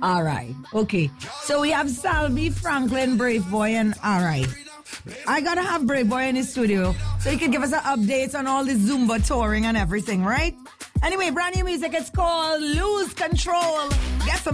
All right. Okay. So we have Salvi, Franklin, Brave Boy, and all right. I gotta have Brave Boy in his studio so he can give us an update on all the Zumba touring and everything, right? Anyway, brand new music. It's called Lose Control. Get some